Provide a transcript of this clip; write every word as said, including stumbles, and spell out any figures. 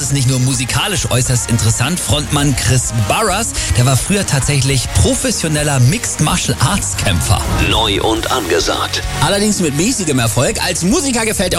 ist nicht nur musikalisch äußerst interessant. Frontmann Chris Burrus, der war früher tatsächlich professioneller Mixed Martial Arts Kämpfer. Neu und angesagt. Allerdings mit mäßigem Erfolg. Als Musiker gefällt